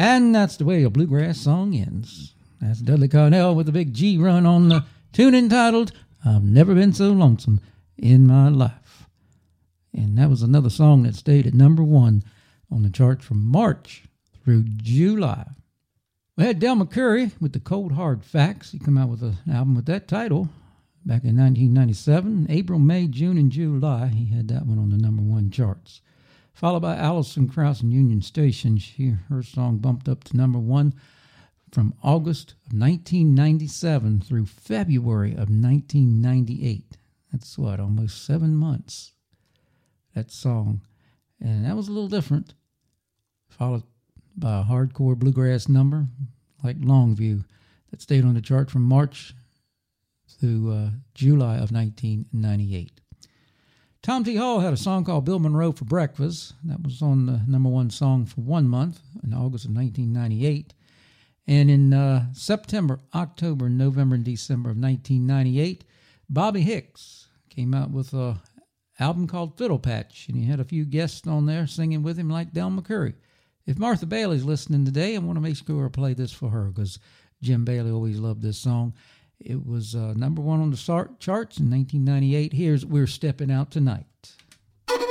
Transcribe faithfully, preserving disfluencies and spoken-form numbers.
And that's the way a bluegrass song ends. That's Dudley Cornell with a big G run on the tune entitled I've Never Been So Lonesome in My Life. And that was another song that stayed at number one on the chart from March through July. We had Del McCoury with the Cold Hard Facts. He came out with an album with that title back in nineteen ninety-seven. April, May, June, and July, he had that one on the number one charts. Followed by Alison Krauss and Union Station. She, her song bumped up to number one from August of nineteen ninety-seven through February of nineteen ninety-eight. That's what, almost seven months, that song. And that was a little different. Followed by a hardcore bluegrass number like Longview that stayed on the chart from March through uh, July of nineteen ninety-eight. Tom T. Hall had a song called Bill Monroe for Breakfast. That was on the number one song for one month in August of nineteen ninety-eight. And in uh, September, October, November, and December of nineteen ninety-eight, Bobby Hicks came out with an album called Fiddle Patch, and he had a few guests on there singing with him like Del McCoury. If Martha Bailey's listening today, I want to make sure I play this for her because Jim Bailey always loved this song. It was uh, number one on the charts in nineteen ninety-eight. Here's We're Stepping Out Tonight.